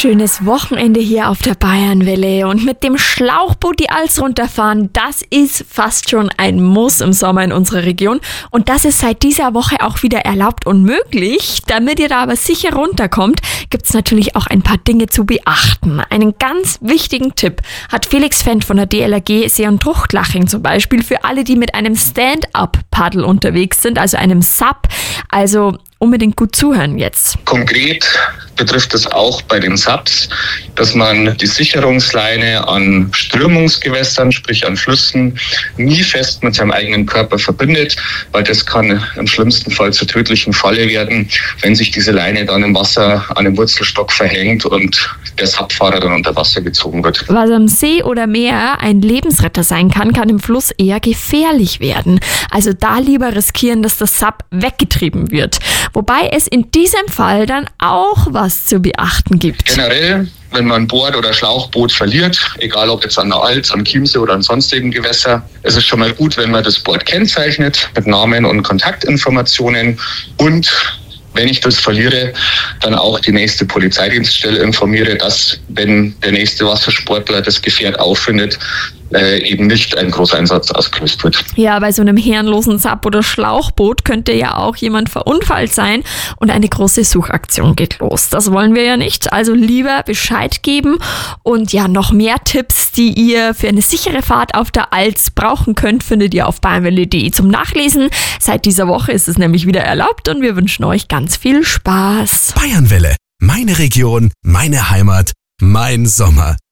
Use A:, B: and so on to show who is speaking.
A: schönes Wochenende hier auf der Bayernwelle und mit dem Schlauchboot die Alz runterfahren, das ist fast schon ein Muss im Sommer in unserer Region und das ist seit dieser Woche auch wieder erlaubt und möglich. Damit ihr da aber sicher runterkommt, gibt es natürlich auch ein paar Dinge zu beachten. Einen ganz wichtigen Tipp hat Felix Fendt von der DLRG See- und Truchtlaching zum Beispiel für alle, die mit einem Stand-Up-Paddel unterwegs sind, also einem SUP, also unbedingt gut zuhören jetzt.
B: Konkret betrifft es auch bei den SUPs, dass man die Sicherungsleine an Strömungsgewässern, sprich an Flüssen, nie fest mit seinem eigenen Körper verbindet, weil das kann im schlimmsten Fall zur tödlichen Falle werden, wenn sich diese Leine dann im Wasser an dem Wurzelstock verhängt und der SUP-Fahrer dann unter Wasser gezogen wird.
A: Was am See oder Meer ein Lebensretter sein kann, kann im Fluss eher gefährlich werden. Also da lieber riskieren, dass das SUP weggetrieben wird. Wobei es in diesem Fall dann auch was zu beachten gibt.
B: Generell, wenn man Board- oder Schlauchboot verliert, egal ob jetzt an der Alz, am Chiemsee oder an sonstigen Gewässer, ist es schon mal gut, wenn man das Board kennzeichnet mit Namen und Kontaktinformationen und wenn ich das verliere, dann auch die nächste Polizeidienststelle informiere, dass, wenn der nächste Wassersportler das Gefährt auffindet, eben nicht ein Großeinsatz ausgelöst wird.
A: Ja, bei so einem herrenlosen SUP oder Schlauchboot könnte ja auch jemand verunfallt sein und eine große Suchaktion geht los. Das wollen wir ja nicht, also lieber Bescheid geben und ja, noch mehr Tipps, die ihr für eine sichere Fahrt auf der Alz brauchen könnt, findet ihr auf bayernwelle.de zum Nachlesen. Seit dieser Woche ist es nämlich wieder erlaubt und wir wünschen euch ganz viel Spaß.
C: Bayernwelle, meine Region, meine Heimat, mein Sommer.